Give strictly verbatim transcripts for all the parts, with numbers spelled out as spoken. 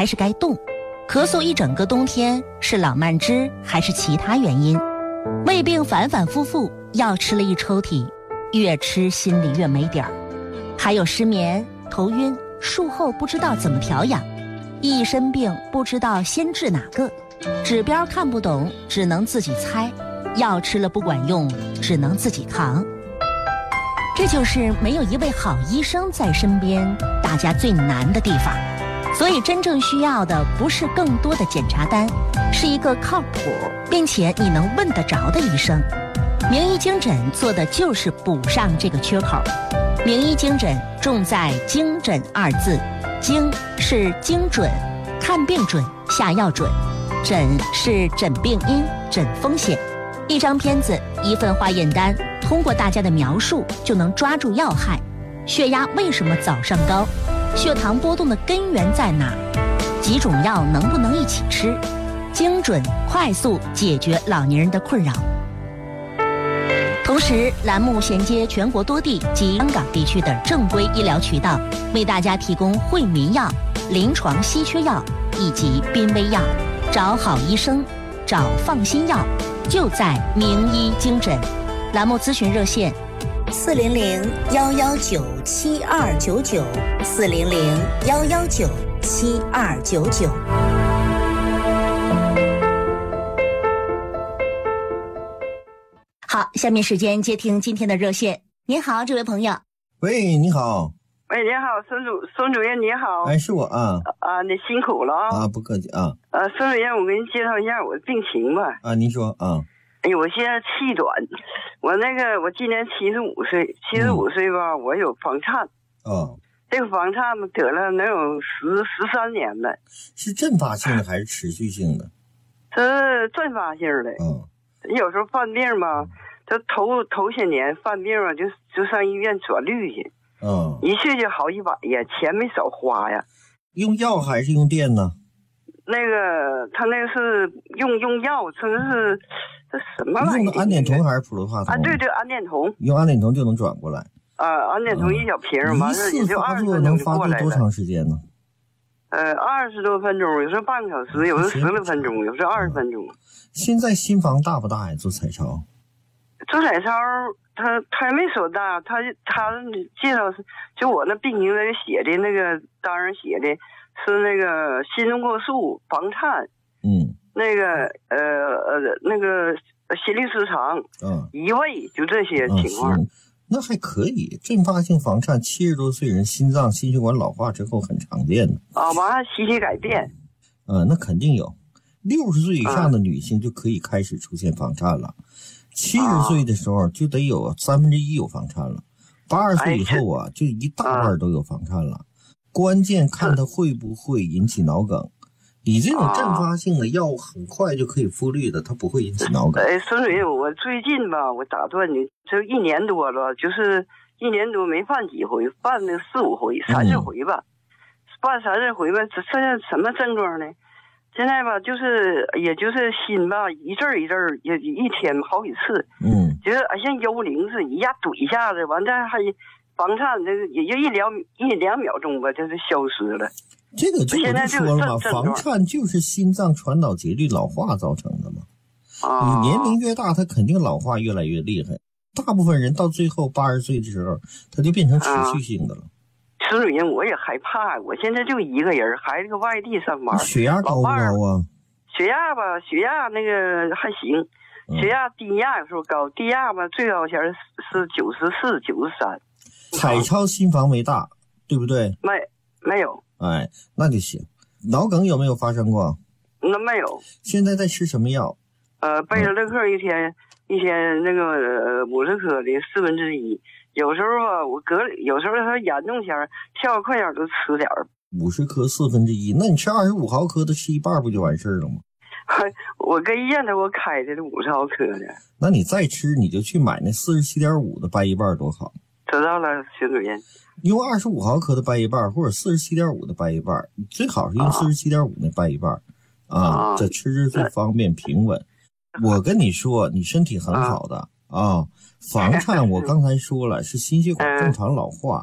还是该动？咳嗽一整个冬天是老慢支还是其他原因？胃病反反复复，药吃了一抽屉，越吃心里越没底儿。还有失眠、头晕，术后不知道怎么调养，一身病不知道先治哪个，指标看不懂，只能自己猜，药吃了不管用，只能自己扛。这就是没有一位好医生在身边，大家最难的地方。所以真正需要的不是更多的检查单，是一个靠谱并且你能问得着的医生。名医经诊做的就是补上这个缺口。名医经诊重在精诊二字，精是精准，看病准，下药准，诊是诊病因，诊风险。一张片子，一份化验单，通过大家的描述就能抓住要害。血压为什么早上高？血糖波动的根源在哪？几种药能不能一起吃？精准快速解决老年人的困扰。同时，栏目衔接全国多地及香港地区的正规医疗渠道，为大家提供惠民药、临床稀缺药以及濒危药。找好医生，找放心药，就在名医经诊。栏目咨询热线：四零零幺幺九七二九九，四零零幺幺九七二九九。好，下面时间接听今天的热线。您好，这位朋友。 喂，你好。 喂，你好，孙主孙主任，你好。 哎，是我啊。 啊，你辛苦了啊。 啊，不客气啊。 呃，孙主任，我给您介绍一下我的病情吧。 啊，您说啊。 哎呦，我现在气短，我那个我今年七十五岁，七十五岁吧，嗯、我有房颤。 哦。 这个房颤得了能有十十三年了。 是阵发性的还是持续性的？ 这是阵发性的。 嗯。 有时候犯病吧，他头头些年犯病吧，就就上医院转氯去。 嗯。 一去就好几百呀，钱没少花呀。 用药还是用电呢？ 那个他那个是用用药，这是这什么玩意儿？ 用的氨碘酮还是普罗化酮？ 啊，对对，氨碘酮。 用氨碘酮就能转过来。 啊，氨碘酮一小瓶，完了也就二十分钟能就过来了。 发作多长时间呢？ 呃，二十多分钟，有时候半个小时，有时候十来分钟，有时候二十分钟。 现在心房大不大呀？做彩超？ 做彩超，他他没说大，他他介绍是，就我那病情那个写的那个单上写的是那个心动过速、房颤， 嗯， 那个呃呃那个心律失常， 嗯， 移位，就这些情况。 嗯，那还可以，阵发性房颤，七十多岁人心脏心血管老化之后很常见的。 啊，完了息息改变。 呃，那肯定有。六十岁以上的女性就可以开始出现房颤了，七十岁的时候就得有三分之一有房颤了，八十岁以后啊，就一大半都有房颤了。关键看它会不会引起脑梗。你这种阵发性的药很快就可以复虑的，它不会引起脑梗。 哎，孙主任，我最近吧，我打断你，这一年多了，就是一年多没犯几回，犯了四五回、三四回吧，犯三四回吧。这现在什么症状呢？现在吧，就是也就是心吧，一阵一阵，也一天好几次， 嗯， 就是像幽灵似的，一下怼一下子，完了还房颤，这个也就一两一两秒钟吧，就是消失了。 这个就我就说了嘛，房颤就是心脏传导节律老化造成的嘛。 啊， 你年龄越大，它肯定老化越来越厉害。大部分人到最后八十岁的时候，它就变成持续性的了。 孙主任，我也害怕，我现在就一个人，孩子搁外地上班。 血压高不高啊？ 血压吧，血压那个还行，血压低压有时候高，低压吧最高前是九十四、九十三。 彩超心房没大，对不对？ 没没有。 哎，那就行。脑梗有没有发生过？ 那没有。 现在在吃什么药？ 呃，贝塔乐克一天、嗯、一天那个呃五十克的四分之一。有时候吧，我隔有时候他严重前跳快点都吃点儿。 五十克四分之一，那你吃二十五毫克的吃一半不就完事儿了吗？ 我跟医院他给我开的五十毫克的。 那你再吃，你就去买那四十七点五的掰一半多好。 知道了，徐主任。 用二十五毫克的掰一半，或者四十七点五的掰一半，最好是用四十七点五的掰一半啊，这吃着最方便平稳。我跟你说，你身体很好的啊。房颤我刚才说了是心血管正常老化，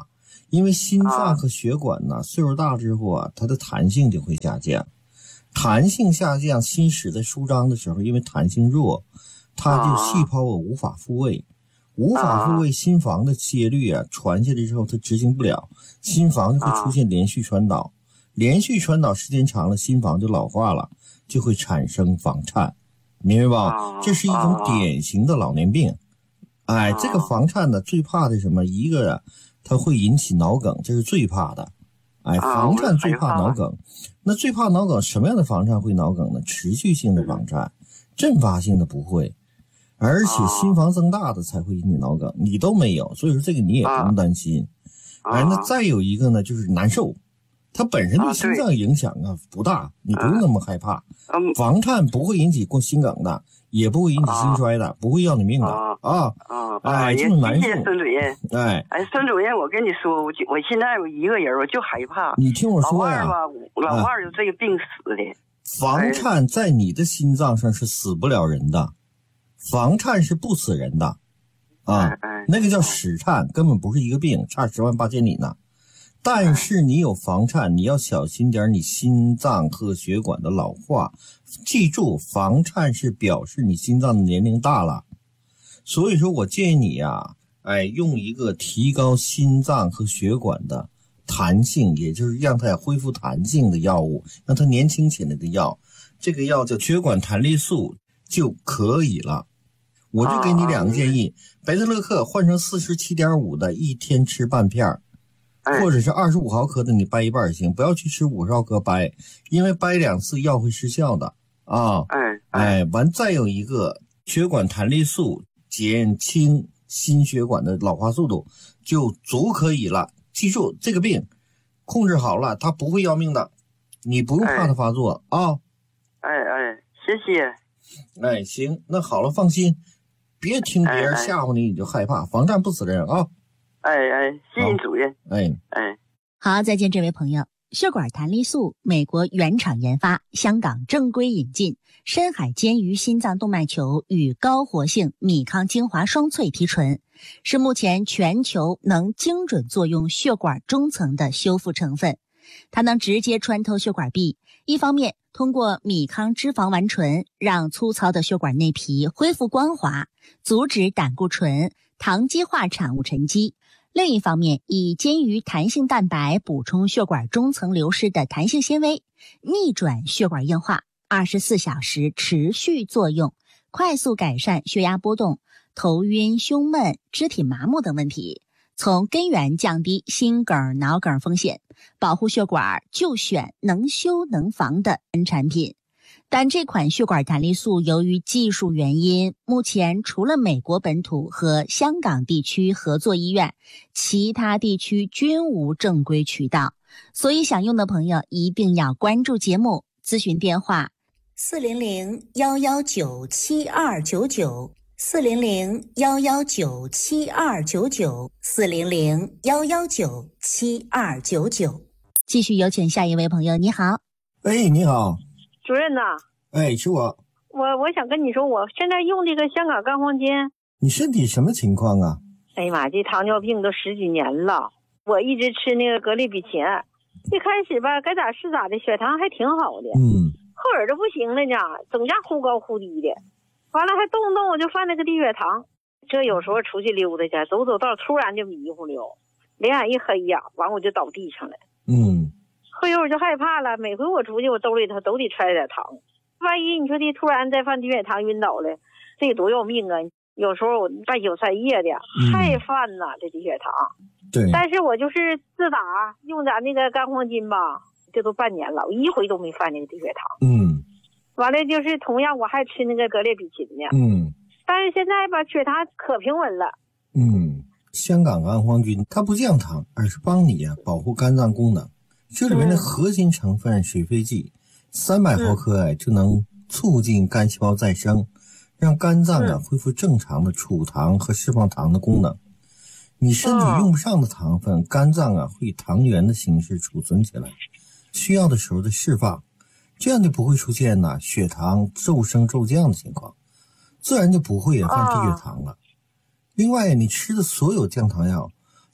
因为心脏和血管呢，岁数大之后啊，它的弹性就会下降，弹性下降，心室在舒张的时候，因为弹性弱，它就细胞啊无法复位，无法复位，心房的节律啊传下来之后，它执行不了，心房就会出现连续传导，连续传导时间长了，心房就老化了，就会产生房颤，明白吧？这是一种典型的老年病。哎，这个房颤呢，最怕的什么？一个啊，它会引起脑梗，这是最怕的。哎，房颤最怕脑梗。那最怕脑梗，什么样的房颤会脑梗呢？持续性的房颤，阵发性的不会，而且心房增大的才会引起脑梗，你都没有，所以说这个你也不用担心。哎，那再有一个呢，就是难受。它本身对心脏影响啊不大，你不用那么害怕。房颤不会引起过心梗的，也不会引起心衰的，不会要你命的啊啊！哎，就是难受。 谢谢孙主任。哎哎，孙主任，我跟你说，我我现在我一个人，我就害怕。 你听我说呀， 老二吧，老二有这个病死的。 房颤在你的心脏上是死不了人的，房颤是不死人的啊，那个叫室颤，根本不是一个病，差十万八千里呢。但是你有房颤，你要小心点你心脏和血管的老化。记住，房颤是表示你心脏的年龄大了。所以说我建议你呀，哎，用一个提高心脏和血管的弹性，也就是让它恢复弹性的药物，让它年轻起来的药。这个药叫血管弹力素就可以了。我就给你两个建议，贝特勒克换成 四十七点五 的，一天吃半片，或者是二十五毫克的，你掰一半行，不要去吃五十毫克掰，因为掰两次药会失效的啊。哎哎，完再有一个血管弹力素减轻心血管的老化速度就足可以了。记住这个病控制好了，它不会要命的，你不用怕它发作啊。 哎哎，谢谢。 哎，行，那好了，放心，别听别人吓唬你，你就害怕，防战不死人啊。 哎哎，谢谢主任。 哎哎， 好，再见，这位朋友。血管弹力素，美国原厂研发，香港正规引进，深海煎鱼心脏动脉球与高活性米康精华双萃提纯，是目前全球能精准作用血管中层的修复成分。它能直接穿透血管壁，一方面通过米康脂肪烷醇让粗糙的血管内皮恢复光滑，阻止胆固醇、糖基化产物沉积；另一方面，以煎鱼弹性蛋白补充血管中层流失的弹性纤维，逆转血管硬化，二十四小时持续作用，快速改善血压波动、头晕、胸闷、肢体麻木等问题，从根源降低心梗、脑梗风险，保护血管就选能修能防的N产品。但这款血管弹力素由于技术原因，目前除了美国本土和香港地区合作医院，其他地区均无正规渠道，所以想用的朋友一定要关注节目，咨询电话四零零幺幺九七二九九。四零零幺幺九七二九九，四零零幺幺九七二九九。继续有请下一位朋友，你好。 哎，你好， 主任呐。 哎，是我。 我我想跟你说，我现在用这个香港干黄金。 你身体什么情况啊？ 哎呀妈，这糖尿病都十几年了，我一直吃那个格列比嗪。一开始吧，该咋是咋的，血糖还挺好的。 嗯。 后儿就不行了呢，总家忽高忽低的。完了还动不动我就犯那个低血糖，这有时候出去溜达去，走走道突然就迷糊了，脸眼一黑呀，完我就倒地上了。 嗯， 后一会儿我就害怕了，每回我出去我兜里头都得揣点糖，万一你说的突然再犯低血糖晕倒了，这多要命啊！有时候我半宿半夜的太犯了、嗯、这低血糖。 对， 但是我就是自打用咱那个干黄金吧，这都半年了，我一回都没犯那个低血糖。 嗯。 完了就是同样我还吃那个格列比嗪呢， 嗯， 但是现在吧血糖可平稳了。 嗯，香港干黄金它不降糖，而是帮你啊保护肝脏功能。这里面的核心成分水飞剂三百毫克哎、嗯、就能促进肝细胞再生，让肝脏啊、嗯、恢复正常的储糖和释放糖的功能。你身体用不上的糖分，哦、肝脏啊会以糖原的形式储存起来，需要的时候再释放。这样就不会出现呢血糖骤升骤降的情况，自然就不会犯低血糖了。哦、另外，你吃的所有降糖药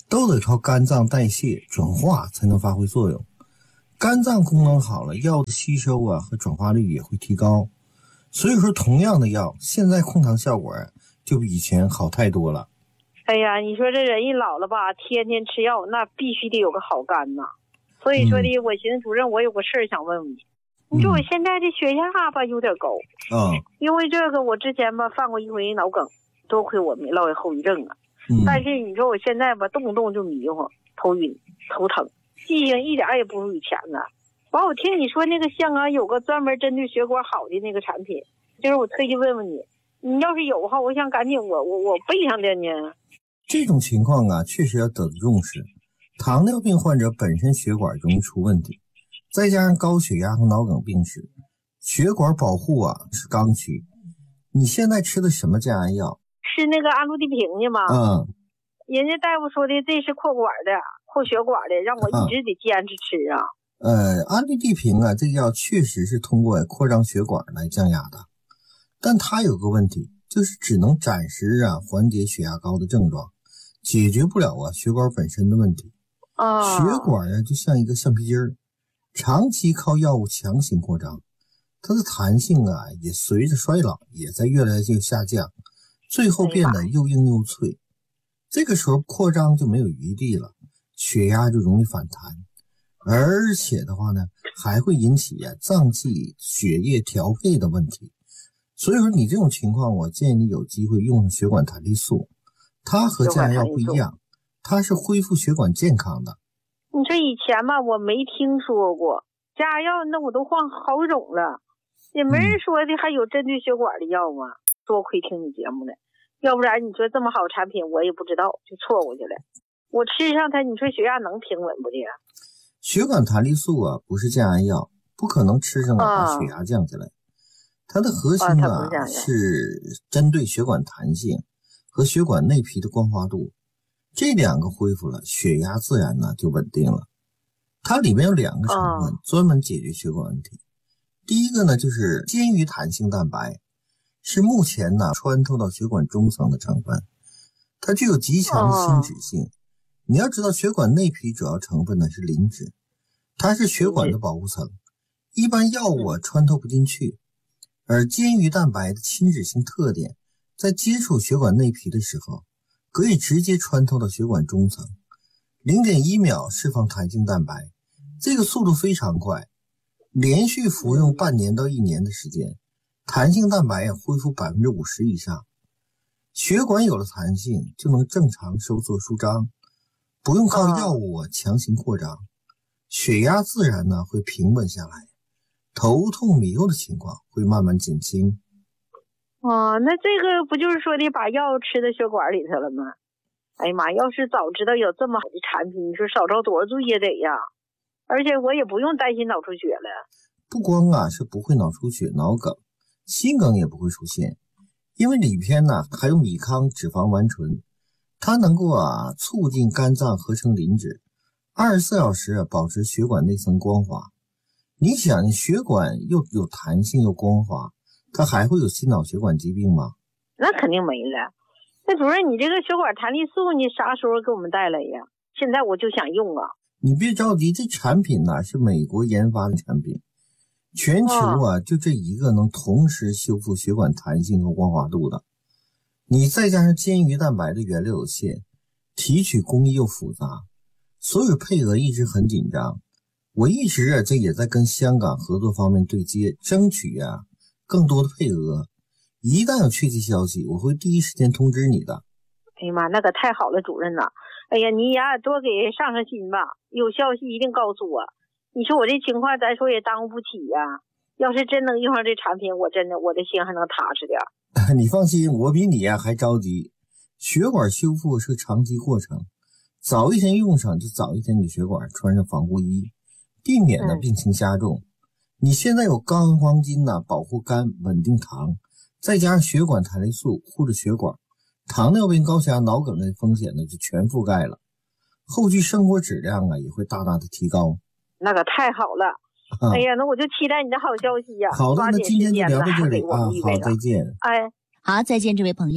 都得靠肝脏代谢转化才能发挥作用。肝脏功能好了，药的吸收啊和转化率也会提高。所以说同样的药，现在控糖效果就比以前好太多了。 哎呀，你说这人一老了吧，天天吃药，那必须得有个好肝呐。所以说的、嗯、我寻思主任，我有个事儿想问问你。你说我现在这血压吧有点高啊、嗯， 因为这个我之前吧犯过一回脑梗，多亏我没落下后遗症啊。 嗯、 但是你说我现在吧动不动就迷糊、头晕、头疼，记性一点也不如以前呢。完，我听你说那个香港有个专门针对血管好的那个产品，就是我特意问问你，你要是有的话，我想赶紧我我我备上点呢。 这种情况啊，确实要得到重视。糖尿病患者本身血管容易出问题，再加上高血压和脑梗病史，血管保护啊是刚需。你现在吃的什么降压药？ 是那个安路地平的吗？ 嗯， 人家大夫说的这是扩管的、扩血管的，让我一直得坚持吃啊。 呃，安利地平啊，这个药确实是通过扩张血管来降压的，但它有个问题，就是只能暂时啊缓解血压高的症状，解决不了啊血管本身的问题。 啊， 血管啊就像一个橡皮筋儿，长期靠药物强行扩张，它的弹性啊也随着衰老也在越来越下降，最后变得又硬又脆。这个时候扩张就没有余地了，血压就容易反弹。而且的话呢，还会引起啊脏器血液调配的问题。所以说你这种情况，我建议你有机会用血管弹力素，它和降压药不一样，它是恢复血管健康的。 你说以前吧，我没听说过降压药，那我都换好几种了，也没人说的还有针对血管的药吗？多亏听你节目了，要不然你说这么好产品我也不知道，就错过去了。我吃上它，你说血压能平稳不的？ 血管弹力素啊，不是降压药，不可能吃上了把血压降下来。它的核心啊、哦、是针对血管弹性和血管内皮的光滑度，这两个恢复了，血压自然呢就稳定了。它里面有两个成分、哦、专门解决血管问题。第一个呢就是坚鱼弹性蛋白，是目前呢穿透到血管中层的成分，它具有极强的亲脂性。哦，你要知道血管内皮主要成分呢是磷脂，它是血管的保护层，一般药物啊穿透不进去。而坚鱼蛋白的亲脂性特点，在接触血管内皮的时候，可以直接穿透到血管中层， 零点一秒释放弹性蛋白，这个速度非常快，连续服用半年到一年的时间，弹性蛋白啊恢复 百分之五十 以上。血管有了弹性，就能正常收缩舒张，不用靠药物啊强行扩张，血压自然呢会平稳下来，头痛迷糊的情况会慢慢减轻。 哦，那这个不就是说的把药吃到血管里头了吗？哎呀妈，要是早知道有这么好的产品，你说少遭多少罪也得呀。而且我也不用担心脑出血了。 不光啊是不会脑出血、脑梗，心梗也不会出现，因为里边呢还有米糠脂肪烷醇，它能够啊促进肝脏合成磷脂，二十四小时啊保持血管内层光滑。你想，血管又有弹性又光滑，它还会有心脑血管疾病吗？ 那肯定没了。那主任，你这个血管弹力素你啥时候给我们带来呀？现在我就想用啊。 你别着急，这产品呢、啊、是美国研发的产品，全球啊、哦、就这一个能同时修复血管弹性和光滑度的。你再加上坚鱼蛋白的原料有限，提取工艺又复杂，所有配额一直很紧张。我一直啊这也在跟香港合作方面对接，争取啊更多的配额。一旦有确切消息，我会第一时间通知你的。 哎呀妈，那可太好了，主任呐！哎呀，你呀多给上上心吧，有消息一定告诉我。你说我这情况咱说也耽误不起呀、啊。要是真能用上这产品，我真的我的心还能踏实点。 你放心，我比你呀还着急。血管修复是个长期过程，早一天用上就早一天给血管穿上防护衣，避免了病情加重。嗯、你现在有高安黄金呢、啊，保护肝稳定糖，再加上血管弹力素护着血管，糖尿病、高血压、脑梗的风险呢就全覆盖了，后续生活质量啊也会大大的提高。 那可太好了！啊、哎呀，那我就期待你的好消息呀、啊！ 好的，那今天就聊到这里啊，好，再见。 哎， 好，再见，这位朋友。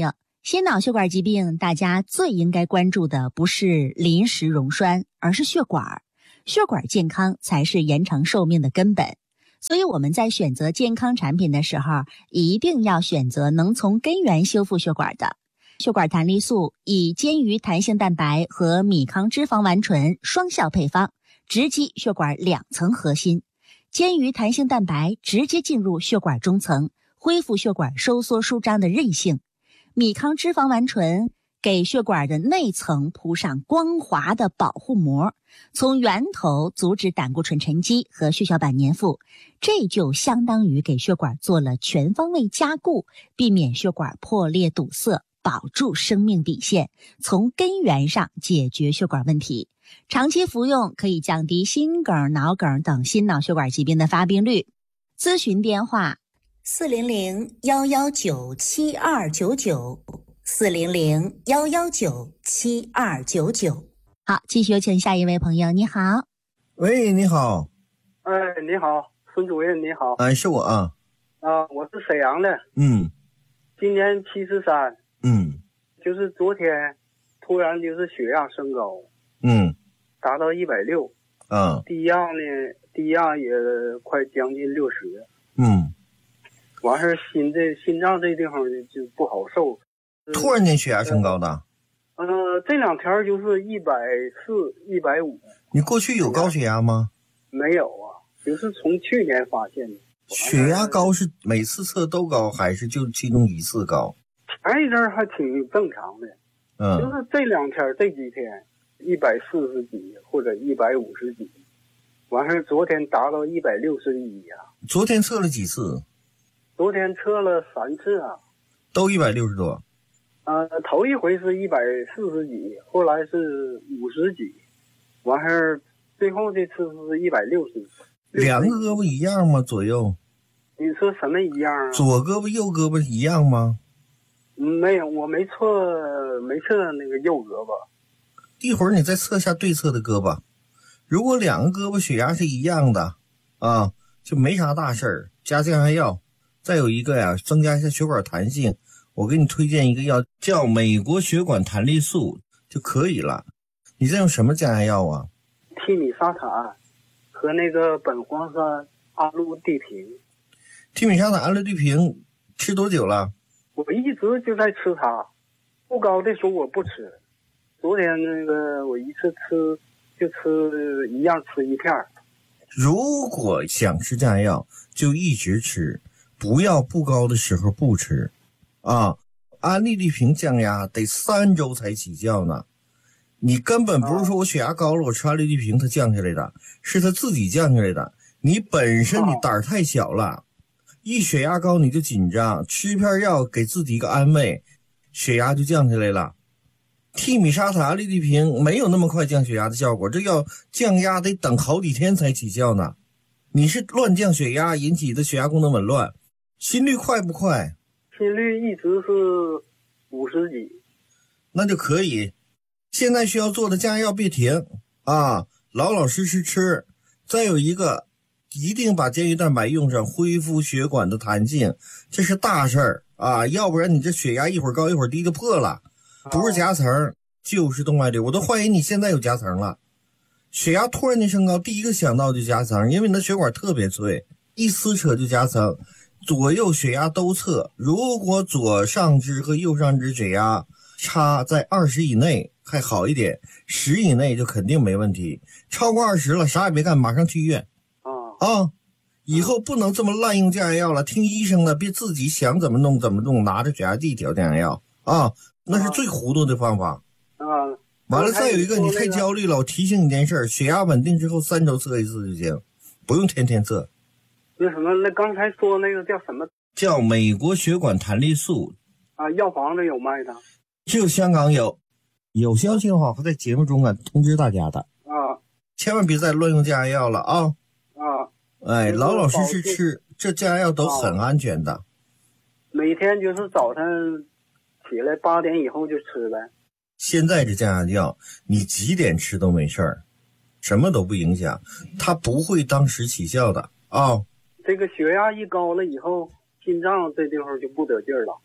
心脑血管疾病，大家最应该关注的不是临时溶栓，而是血管。血管健康才是延长寿命的根本。所以我们在选择健康产品的时候，一定要选择能从根源修复血管的。血管弹力素以坚鱼弹性蛋白和米糠脂肪烷醇双效配方，直击血管两层核心。坚鱼弹性蛋白直接进入血管中层，恢复血管收缩舒张的韧性。米糠脂肪烷醇给血管的内层铺上光滑的保护膜，从源头阻止胆固醇沉积和血小板粘附，这就相当于给血管做了全方位加固，避免血管破裂堵塞，保住生命底线，从根源上解决血管问题。长期服用可以降低心梗、脑梗等心脑血管疾病的发病率。咨询电话四零零幺幺九七二九九，四零零幺幺九七二九九。好，继续有请下一位朋友。你好。 喂，你好。 哎，你好，孙主任，你好。 哎，是我啊。 啊，我是沈阳的。 嗯。 今年七十三。 嗯。 就是昨天，突然就是血压升高。 嗯。 达到一百六。 啊。 低压呢，低压也快将近六十。 嗯。 完事心这心脏这地方就不好受。 突然间血压升高的？ 呃，这两天就是一百四、一百五。 你过去有高血压吗？ 没有啊，就是从去年发现的。 血压高是每次测都高，还是就其中一次高？ 前一阵还挺正常的， 嗯， 就是这两天这几天一百四十几或者一百五十几，完事昨天达到一百六十一呀。 昨天测了几次？ 昨天测了三次啊， 都一百六十多。 呃，头一回是一百四十几，后来是五十几，完事儿最后这次是一百六十。 两个胳膊一样吗？左右？ 你说什么一样啊？ 左胳膊右胳膊一样吗？ 没有，我没测没测那个右胳膊。 一会儿你再测下对侧的胳膊，如果两个胳膊血压是一样的啊，就没啥大事儿，加降压药。再有一个呀，增加一下血管弹性，我给你推荐一个药叫美国血管弹力素就可以了。你在用什么降压药啊？ 替米沙坦和那个苯磺酸阿氯地平。 替米沙坦阿氯地平吃多久了？ 我一直就在吃它，不高的时候我不吃。昨天那个我一次吃就吃一样吃一片。 如果想吃降压药就一直吃，不要不高的时候不吃啊。安利地平降压得三周才起效呢，你根本不是说我血压高了我吃安利地平它降下来的，是它自己降下来的。你本身你胆儿太小了，一血压高你就紧张，吃一片药给自己一个安慰，血压就降下来了。替米沙坦安利地平没有那么快降血压的效果，这药降压得等好几天才起效呢。你是乱降血压引起的血压功能紊乱。心率快不快？ 心率一直是五十几。 那就可以。现在需要做的降压药别停啊，老老实实吃。再有一个，一定把坚鱼蛋白用上，恢复血管的弹性，这是大事儿啊！要不然你这血压一会儿高一会儿低就破了，不是夹层就是动脉瘤。我都怀疑你现在有夹层了。血压突然间升高，第一个想到就夹层，因为你的血管特别脆，一撕扯就夹层。左右血压都测，如果左上肢和右上肢血压差在二十以内还好一点，十以内就肯定没问题。超过二十了，啥也别干，马上去医院。 啊啊！以后不能这么滥用降压药了，听医生的，别自己想怎么弄怎么弄，拿着血压计调降压药啊，那是最糊涂的方法。 啊！ 完了，再有一个，你太焦虑了，我提醒你件事，血压稳定之后三周测一次就行，不用天天测。 那什么，那刚才说那个叫什么？ 叫美国血管弹力素啊，药房子有卖的， 只有香港有。有消息的话会在节目中啊通知大家的啊， 千万别再乱用降压药了啊！ 啊， 哎，老老实实吃，这降压药都很安全的。 每天就是早晨起来八点以后就吃呗。 现在这降压药，你几点吃都没事儿，什么都不影响，它不会当时起效的啊。 这个血压一高了以后，心脏这地方就不得劲儿了。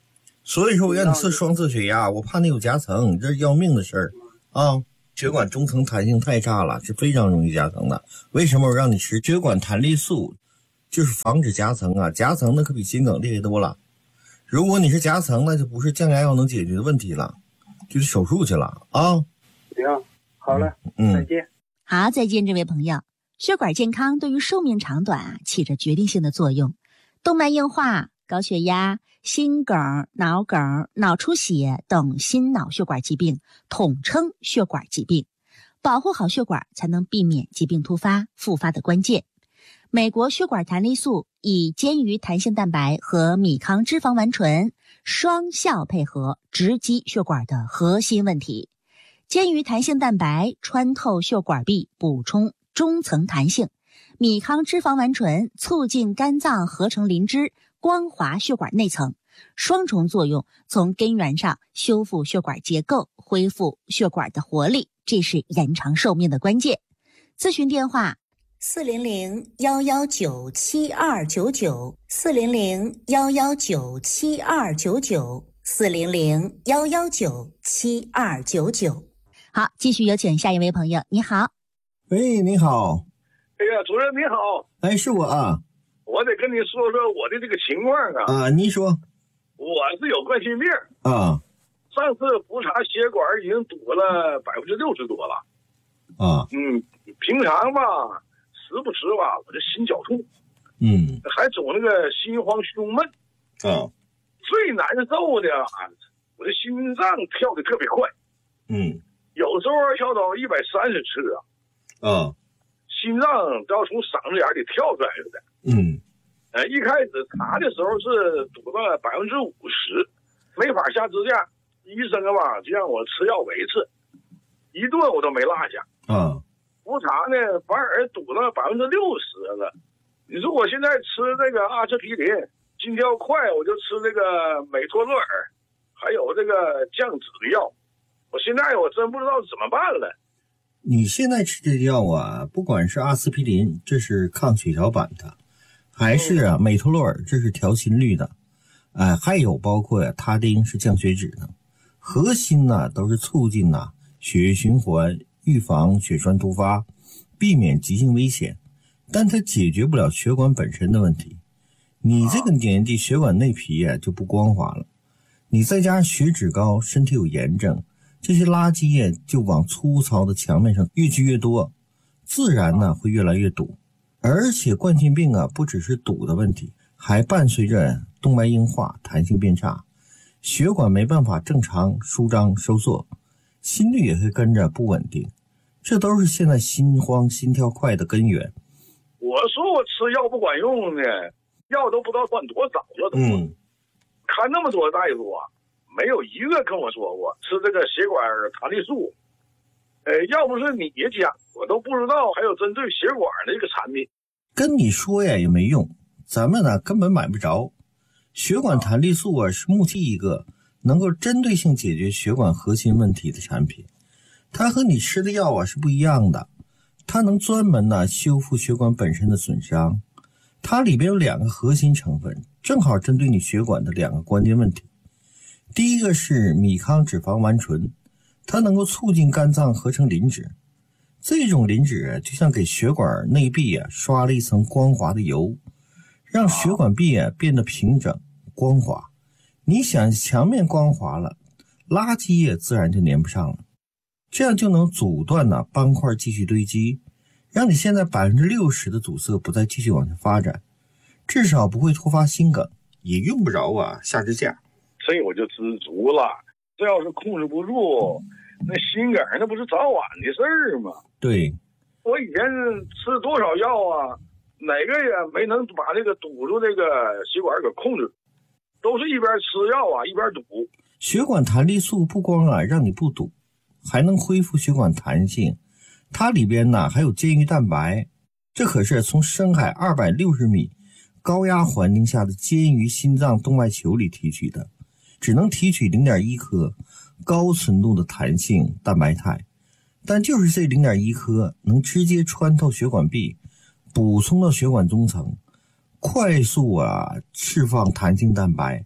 所以说我让你测双侧血压，我怕你有夹层，这是要命的事儿啊！血管中层弹性太差了，是非常容易夹层的。为什么我让你吃血管弹力素？就是防止夹层啊，夹层那可比心梗厉害多了。如果你是夹层，那就不是降压药能解决的问题了，就得手术去了啊。 行，好了， 嗯， 再见。 好，再见，这位朋友。血管健康对于寿命长短啊起着决定性的作用。动脉硬化、高血压、心梗、脑梗、脑出血等心脑血管疾病统称血管疾病。保护好血管，才能避免疾病突发、复发的关键。美国血管弹力素以坚鱼弹性蛋白和米糠脂肪烷醇双效配合，直击血管的核心问题。坚鱼弹性蛋白穿透血管壁，补充中层弹性；米糠脂肪烷醇促进肝脏合成磷脂，光滑血管内层。双重作用，从根源上修复血管结构，恢复血管的活力，这是延长寿命的关键。咨询电话四零零幺幺九七二九九，四零零幺幺九七二九九，四零零幺幺九七二九九。好，继续有请下一位朋友。你好。 喂，你好。 哎呀，主任你好。 哎，是我啊。 我得跟你说说我的这个情况啊。 啊，你说。 我是有冠心病啊。 上次复查血管已经堵了百分之六十多了。 啊。 嗯，平常吧，时不时吧，我这心绞痛。 嗯。 还总那个心慌胸闷。 啊。 最难受的啊，我的心脏跳得特别快。 嗯。 有时候跳到一百三十次啊。 啊。 心脏都要从嗓子眼里跳出来似的。 嗯。 呃，一开始查的时候是堵到百分之五十，没法下支架，医生啊吧就让我吃药维持，一顿我都没落下。 啊， 复查呢反而堵到百分之六十了。你说我现在吃这个阿司匹林，心跳快我就吃这个美托洛尔，还有这个降脂的药，我现在我真不知道怎么办了。 你现在吃这药啊，不管是阿司匹林，这是抗血小板的。还是啊，美托洛尔，这是调心率的，哎、呃，还有包括呀、啊，他汀是降血脂的，核心呢都是促进呐、啊、血液循环，预防血栓突发，避免急性危险，但它解决不了血管本身的问题。你这个年纪血管内皮呀、啊、就不光滑了，你再加上血脂高，身体有炎症，这些垃圾呀就往粗糙的墙面上越积越多，自然呢会越来越堵。而且冠心病啊，不只是堵的问题，还伴随着动脉硬化、弹性变差，血管没办法正常舒张收缩，心率也会跟着不稳定，这都是现在心慌、心跳快的根源。 我说我吃药不管用呢，药都不知道管多少了都。 嗯， 看那么多大夫啊，没有一个跟我说过吃这个血管弹力素。呃，要不是你讲，我都不知道还有针对血管的这个产品。 跟你说呀也没用，咱们呢根本买不着。血管弹力素啊是目前一个能够针对性解决血管核心问题的产品，它和你吃的药啊是不一样的，它能专门呢修复血管本身的损伤。它里边有两个核心成分，正好针对你血管的两个关键问题。第一个是米糠脂肪烷醇，它能够促进肝脏合成磷脂，这种磷脂就像给血管内壁啊刷了一层光滑的油，让血管壁啊变得平整光滑。你想墙面光滑了，垃圾也自然就粘不上了，这样就能阻断呢斑块继续堆积，让你现在百分之六十的阻塞不再继续往下发展，至少不会突发心梗，也用不着啊下支架。 这我就知足了。这要是控制不住，那心梗那不是早晚的事儿吗？ 对， 我以前吃多少药啊，哪个也没能把这个堵住这个血管给控制，都是一边吃药啊一边堵。 血管弹力素不光啊让你不堵，还能恢复血管弹性，它里边呢还有坚鱼蛋白，这可是从深海二百六十米高压环境下的坚鱼心脏动脉球里提取的，只能提取 零点一 克高纯度的弹性蛋白肽，但就是这 零点一 克能直接穿透血管壁，补充到血管中层，快速啊释放弹性蛋白，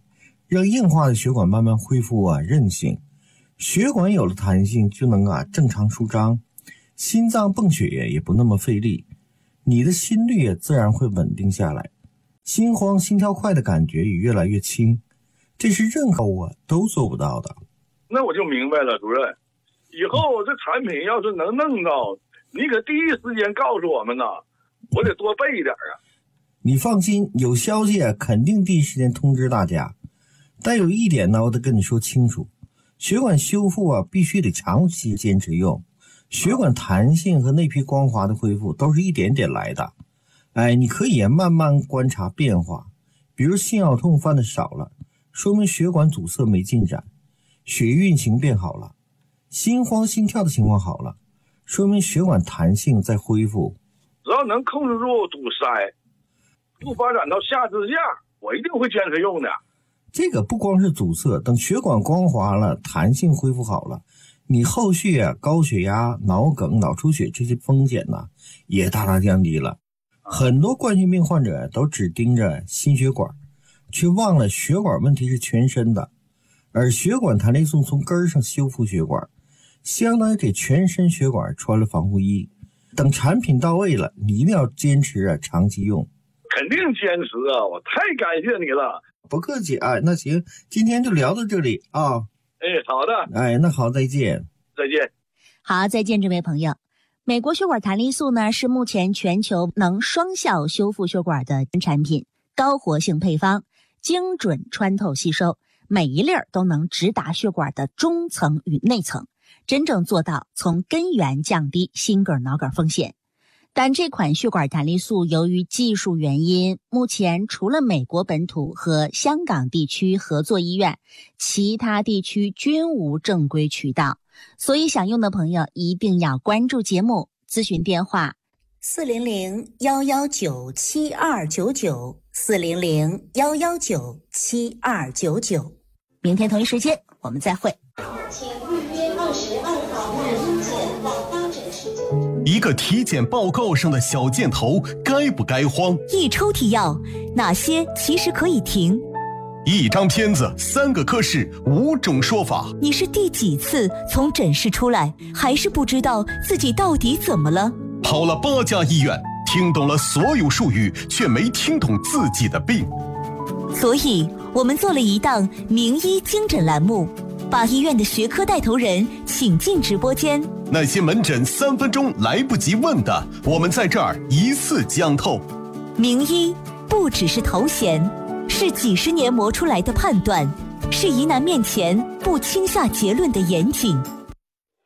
让硬化的血管慢慢恢复啊韧性。血管有了弹性，就能啊正常舒张，心脏泵血液也不那么费力，你的心率也自然会稳定下来，心慌心跳快的感觉也越来越轻，这是任何啊都做不到的。 那我就明白了，主任，以后这产品要是能弄到，你可第一时间告诉我们呐，我得多备一点啊。 你放心，有消息啊肯定第一时间通知大家。但有一点呢，我得跟你说清楚，血管修复啊必须得长期坚持用，血管弹性和内皮光滑的恢复都是一点点来的。哎，你可以慢慢观察变化，比如心绞痛犯的少了，说明血管阻塞没进展，血液运行变好了，心慌心跳的情况好了，说明血管弹性在恢复。 只要能控制住堵塞，不发展到下支架，我一定会坚持用的。 这个不光是阻塞，等血管光滑了，弹性恢复好了，你后续啊高血压、脑梗、脑出血这些风险呢、啊、也大大降低了。很多冠心病患者都只盯着心血管，却忘了血管问题是全身的，而血管弹力素从根儿上修复血管，相当于给全身血管穿了防护衣。等产品到位了，你一定要坚持啊长期用。 肯定坚持啊，我太感谢你了。 不客气啊，那行，今天就聊到这里啊。 哎，好的。 哎，那好，再见。 再见。 好，再见，这位朋友。美国血管弹力素呢，是目前全球能双效修复血管的产品，高活性配方，精准穿透吸收，每一粒儿都能直达血管的中层与内层，真正做到从根源降低心梗脑梗风险。但这款血管弹力素由于技术原因，目前除了美国本土和香港地区合作医院，其他地区均无正规渠道，所以想用的朋友一定要关注节目，咨询电话四零零幺幺九七二九九四零零幺幺九七二九九。明天同一时间我们再会。 请预约二十二号男医检到发诊时间。 一个体检报告上的小箭头该不该慌？ 一抽屉药哪些其实可以停？ 一张片子三个科室五种说法。 你是第几次从诊室出来，还是不知道自己到底怎么了？ 跑了八家医院，听懂了所有术语，却没听懂自己的病。 所以我们做了一档名医精诊栏目，把医院的学科带头人请进直播间， 那些门诊三分钟来不及问的，我们在这儿一次讲透。 名医不只是头衔，是几十年磨出来的判断，是疑难面前不轻下结论的严谨。